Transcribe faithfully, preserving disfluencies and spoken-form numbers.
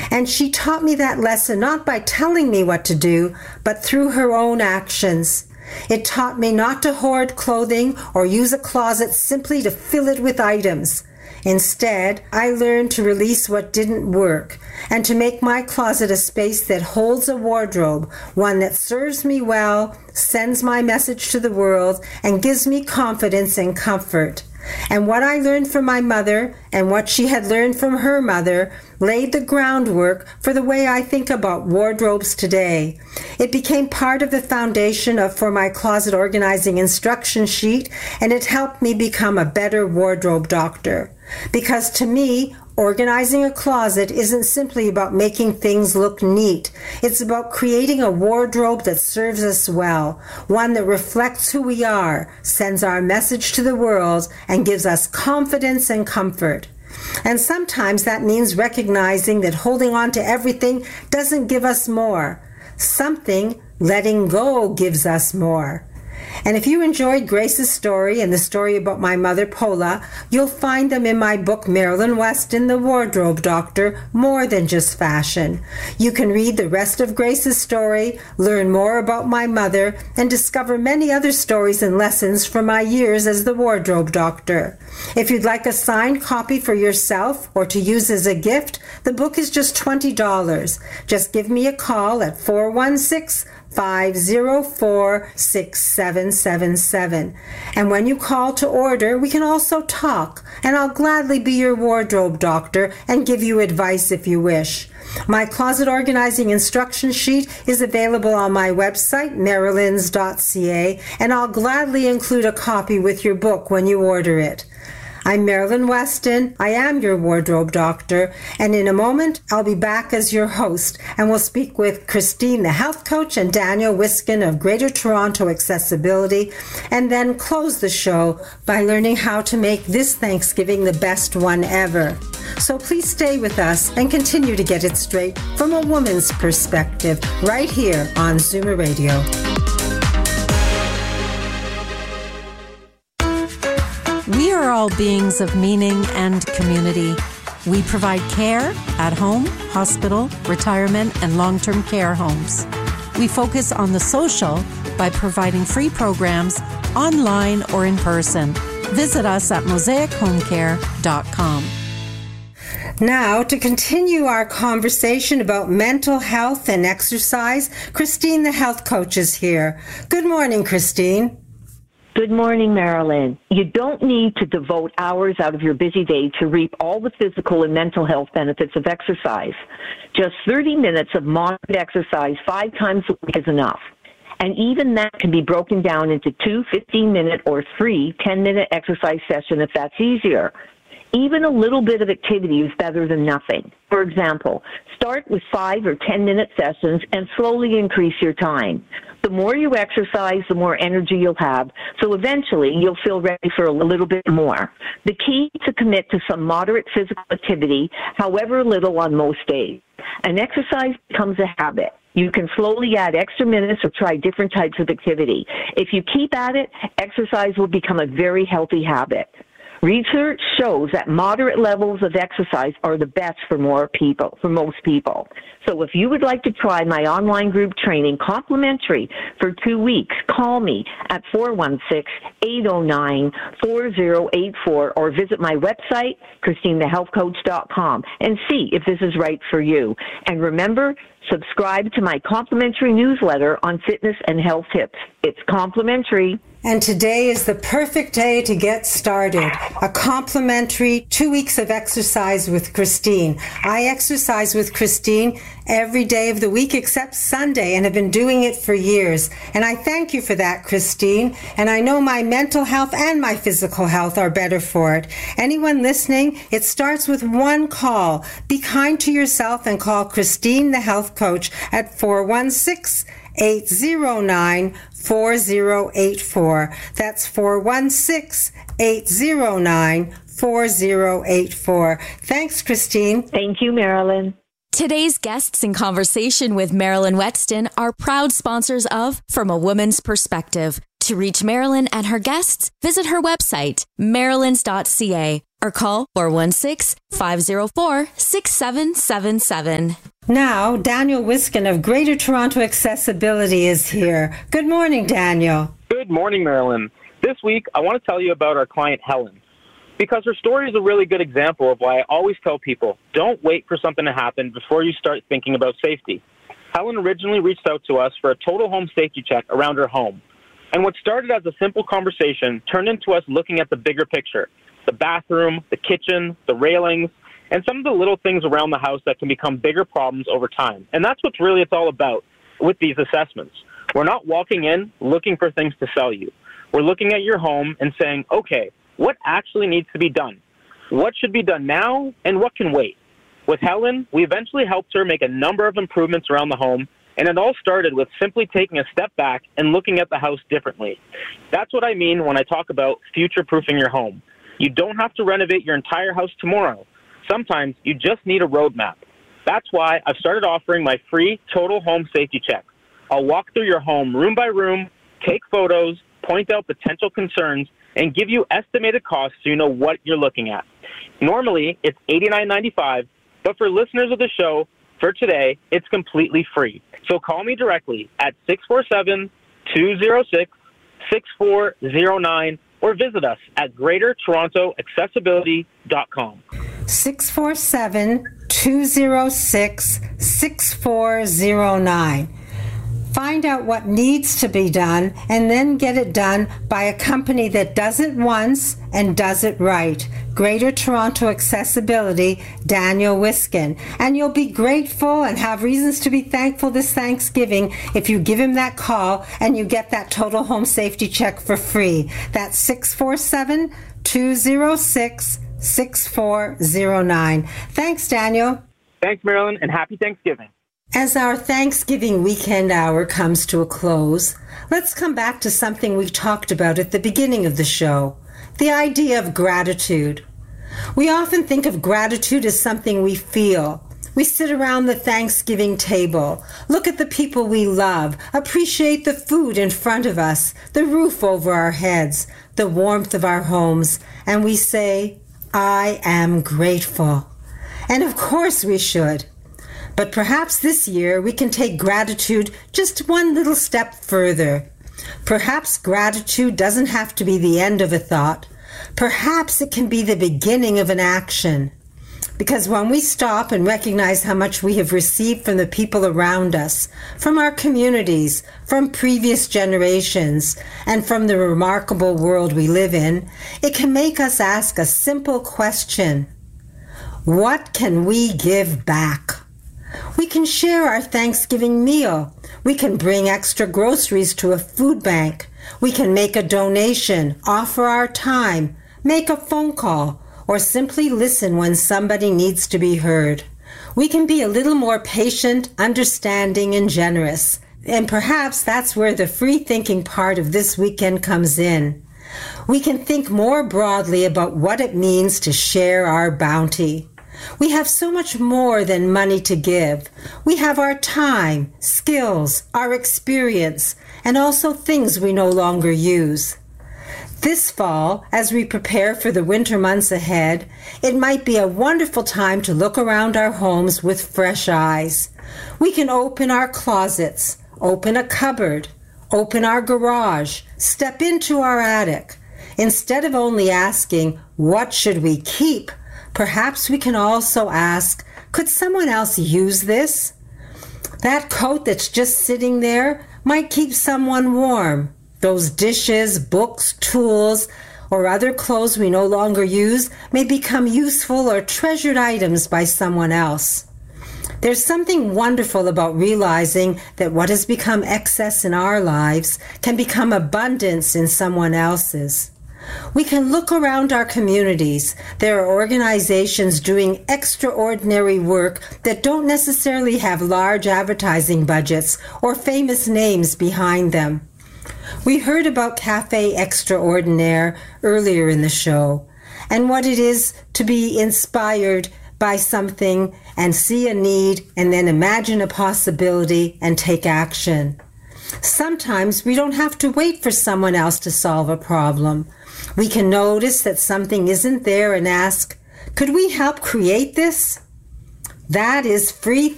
And she taught me that lesson not by telling me what to do, but through her own actions. It taught me not to hoard clothing or use a closet simply to fill it with items. Instead, I learned to release what didn't work and to make my closet a space that holds a wardrobe, one that serves me well, sends my message to the world, and gives me confidence and comfort. And what I learned from my mother and what she had learned from her mother laid the groundwork for the way I think about wardrobes today. It became part of the foundation of for my closet organizing instruction sheet, and it helped me become a better wardrobe doctor. Because to me, organizing a closet isn't simply about making things look neat. It's about creating a wardrobe that serves us well, one that reflects who we are, sends our message to the world, and gives us confidence and comfort. And sometimes that means recognizing that holding on to everything doesn't give us more. Something, letting go, gives us more. And if you enjoyed Grace's story and the story about my mother, Paula, you'll find them in my book, Marilyn Weston, The Wardrobe Doctor, More Than Just Fashion. You can read the rest of Grace's story, learn more about my mother, and discover many other stories and lessons from my years as the Wardrobe Doctor. If you'd like a signed copy for yourself or to use as a gift, the book is just twenty dollars. Just give me a call at four one six, five zero four, six seven seven seven. And when you call to order, we can also talk, and I'll gladly be your wardrobe doctor and give you advice if you wish. My closet organizing instruction sheet is available on my website, marilyns dot c a, and I'll gladly include a copy with your book when you order it. I'm Marilyn Weston. I am your wardrobe doctor, and in a moment I'll be back as your host, and we'll speak with Christine, the health coach, and Daniel Wiskin of Greater Toronto Accessibility, and then close the show by learning how to make this Thanksgiving the best one ever. So please stay with us and continue to get it straight from a woman's perspective right here on Zoomer Radio. We are all beings of meaning and community. We provide care at home, hospital, retirement, and long-term care homes. We focus on the social by providing free programs online or in person. Visit us at mosaic home care dot com. Now, to continue our conversation about mental health and exercise, Christine, the health coach, is here. Good morning, Christine. Good morning, Marilyn. You don't need to devote hours out of your busy day to reap all the physical and mental health benefits of exercise. Just thirty minutes of moderate exercise five times a week is enough. And even that can be broken down into two fifteen-minute or three ten-minute exercise sessions if that's easier. Even a little bit of activity is better than nothing. For example, start with five or ten-minute sessions and slowly increase your time. The more you exercise, the more energy you'll have, so eventually you'll feel ready for a little bit more. The key is to commit to some moderate physical activity, however little on most days. An exercise becomes a habit. You can slowly add extra minutes or try different types of activity. If you keep at it, exercise will become a very healthy habit. Research shows that moderate levels of exercise are the best for more people, for most people. So if you would like to try my online group training complimentary for two weeks, call me at four one six, eight zero nine, four zero eight four or visit my website, christine the health coach dot com, and see if this is right for you. And remember, subscribe to my complimentary newsletter on fitness and health tips. It's complimentary. And today is the perfect day to get started. A complimentary two weeks of exercise with Christine. I exercise with Christine every day of the week except Sunday and have been doing it for years. And I thank you for that, Christine. And I know my mental health and my physical health are better for it. Anyone listening, it starts with one call. Be kind to yourself and call Christine, the health coach, at four one six, eight zero nine, four zero eight four. That's four one six, eight zero nine, four zero eight four. Thanks, Christine. Thank you, Marilyn. Today's guests in conversation with Marilyn Weston are proud sponsors of From a Woman's Perspective. To reach Marilyn and her guests, visit her website, marilyns dot c a. or call four one six, five zero four, six seven seven seven. Now, Daniel Wiskin of Greater Toronto Accessibility is here. Good morning, Daniel. Good morning, Marilyn. This week, I want to tell you about our client, Helen, because her story is a really good example of why I always tell people, don't wait for something to happen before you start thinking about safety. Helen originally reached out to us for a total home safety check around her home. And what started as a simple conversation turned into us looking at the bigger picture, the bathroom, the kitchen, the railings, and some of the little things around the house that can become bigger problems over time. And that's what really it's all about with these assessments. We're not walking in looking for things to sell you. We're looking at your home and saying, okay, what actually needs to be done? What should be done now and what can wait? With Helen, we eventually helped her make a number of improvements around the home, and it all started with simply taking a step back and looking at the house differently. That's what I mean when I talk about future-proofing your home. You don't have to renovate your entire house tomorrow. Sometimes you just need a roadmap. That's why I've started offering my free total home safety check. I'll walk through your home room by room, take photos, point out potential concerns, and give you estimated costs so you know what you're looking at. Normally, it's eighty-nine ninety-five, but for listeners of the show, for today, it's completely free. So call me directly at six four seven, two zero six, six four zero nine or visit us at greater toronto accessibility dot com. six four seven, two zero six, six four zero nine. Find out what needs to be done and then get it done by a company that does it once and does it right. Greater Toronto Accessibility, Daniel Wiskin. And you'll be grateful and have reasons to be thankful this Thanksgiving if you give him that call and you get that total home safety check for free. That's six four seven, two zero six, six four zero nine. Thanks, Daniel. Thanks, Marilyn, and happy Thanksgiving. As our Thanksgiving weekend hour comes to a close, let's come back to something we talked about at the beginning of the show, the idea of gratitude. We often think of gratitude as something we feel. We sit around the Thanksgiving table, look at the people we love, appreciate the food in front of us, the roof over our heads, the warmth of our homes, and we say, I am grateful. And of course we should. But perhaps this year we can take gratitude just one little step further. Perhaps gratitude doesn't have to be the end of a thought. Perhaps it can be the beginning of an action. Because when we stop and recognize how much we have received from the people around us, from our communities, from previous generations, and from the remarkable world we live in, it can make us ask a simple question. What can we give back? We can share our Thanksgiving meal. We can bring extra groceries to a food bank. We can make a donation, offer our time, make a phone call, or simply listen when somebody needs to be heard. We can be a little more patient, understanding, and generous. And perhaps that's where the free thinking part of this weekend comes in. We can think more broadly about what it means to share our bounty. We have so much more than money to give. We have our time, skills, our experience, and also things we no longer use. This fall, as we prepare for the winter months ahead, it might be a wonderful time to look around our homes with fresh eyes. We can open our closets, open a cupboard, open our garage, step into our attic. Instead of only asking, what should we keep? Perhaps we can also ask, could someone else use this? That coat that's just sitting there might keep someone warm. Those dishes, books, tools, or other clothes we no longer use may become useful or treasured items by someone else. There's something wonderful about realizing that what has become excess in our lives can become abundance in someone else's. We can look around our communities. There are organizations doing extraordinary work that don't necessarily have large advertising budgets or famous names behind them. We heard about Cafe Extraordinaire earlier in the show, and what it is to be inspired by something and see a need and then imagine a possibility and take action. Sometimes we don't have to wait for someone else to solve a problem. We can notice that something isn't there and ask, could we help create this? That is free